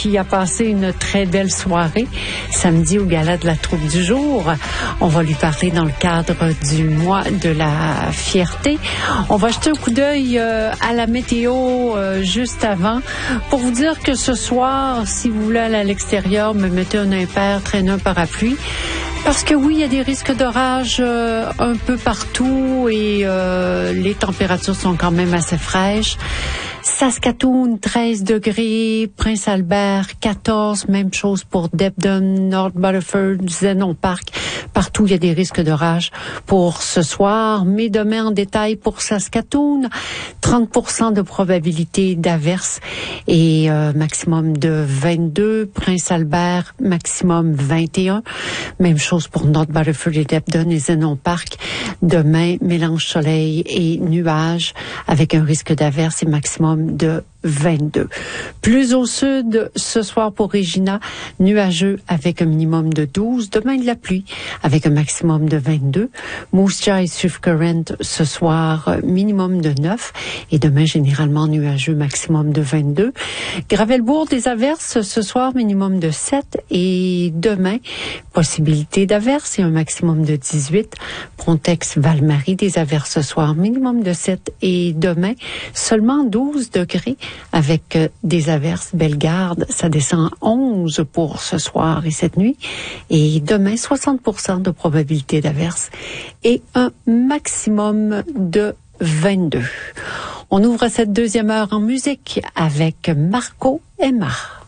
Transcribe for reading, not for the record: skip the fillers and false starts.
qui a passé une très belle soirée samedi au Gala de la Troupe du Jour. On va lui parler dans le cadre du mois de la fierté. On va jeter un coup d'œil à la météo juste avant pour vous dire que ce soir, si vous voulez aller à l'extérieur, me mettez un impair, traînez un parapluie. Parce que oui, il y a des risques d'orage un peu partout et les températures sont quand même assez fraîches. Saskatoon, 13 degrés, Prince Albert, 14, même chose pour Debden, North Battleford, Zenon Park. Partout, il y a des risques d'orage pour ce soir. Mais demain, en détail pour Saskatoon, 30% de probabilité d'averse et maximum de 22. Prince Albert, maximum 21. Même chose pour North Battleford et Debden et Zenon Park. Demain, mélange soleil et nuages avec un risque d'averse et maximum de 22. Plus au sud, ce soir pour Regina, nuageux avec un minimum de 12. Demain, de la pluie avec un maximum de 22. Moose Jaw et Swift Current ce soir, minimum de 9. Et demain, généralement nuageux, maximum de 22. Gravelbourg, des averses ce soir, minimum de 7. Et demain, possibilité d'averses et un maximum de 18. Pontex, Val-Marie, des averses ce soir, minimum de 7. Et demain, seulement 12 degrés avec des averses. Bellegarde, ça descend à 11 pour ce soir et cette nuit. Et demain, 60% de probabilité d'averse et un maximum de 22. On ouvre cette deuxième heure en musique avec Marco Emma.